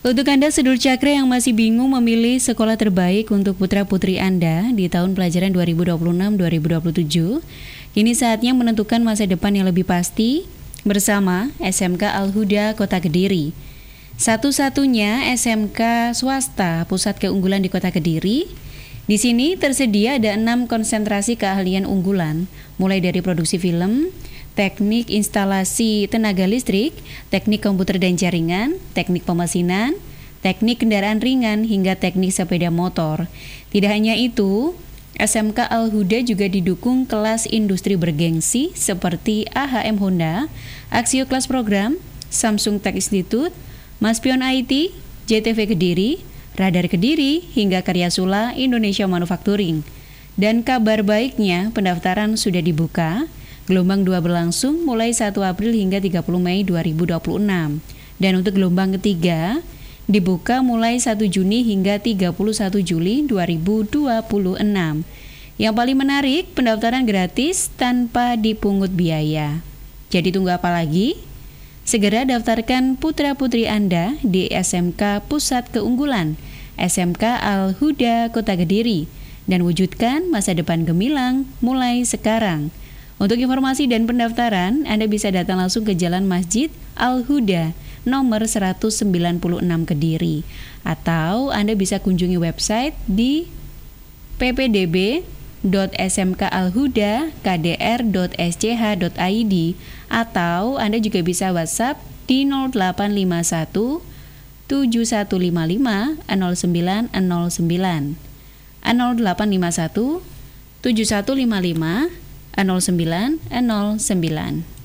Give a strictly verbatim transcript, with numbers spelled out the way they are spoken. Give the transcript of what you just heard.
Untuk Anda sedulur Cakra yang masih bingung memilih sekolah terbaik untuk putra-putri Anda di tahun pelajaran dua ribu dua puluh enam dua ribu dua puluh tujuh, kini saatnya menentukan masa depan yang lebih pasti bersama S M K Al-Huda Kota Kediri. Satu-satunya S M K swasta pusat keunggulan di Kota Kediri. Di sini tersedia ada enam konsentrasi keahlian unggulan, mulai dari produksi film, teknik instalasi tenaga listrik, teknik komputer dan jaringan, teknik pemesinan, teknik kendaraan ringan, hingga teknik sepeda motor. Tidak hanya itu, S M K Al-Huda juga didukung kelas industri bergengsi seperti A H M Honda, Axio Kelas Program, Samsung Tech Institute, Maspion I T, J T V Kediri, Radar Kediri, hingga Karyasula Indonesia Manufacturing. Dan kabar baiknya, pendaftaran sudah dibuka. Gelombang dua berlangsung mulai satu April hingga tiga puluh Mei dua ribu dua puluh enam. Dan untuk gelombang ketiga dibuka mulai satu Juni hingga tiga puluh satu Juli dua ribu dua puluh enam. Yang paling menarik, pendaftaran gratis tanpa dipungut biaya. Jadi tunggu apa lagi? Segera daftarkan putra-putri Anda di S M K Pusat Keunggulan, S M K Al-Huda Kota Kediri, dan wujudkan masa depan gemilang mulai sekarang. Untuk informasi dan pendaftaran, Anda bisa datang langsung ke Jalan Masjid Al-Huda nomor seratus sembilan puluh enam Kediri, atau Anda bisa kunjungi website di p p d b dot s m k alhuda k d r dot s c h dot i d, atau Anda juga bisa WhatsApp di nol delapan lima satu tujuh satu lima lima nol sembilan nol sembilan nol delapan lima satu tujuh satu lima lima nol sembilan nol sembilan.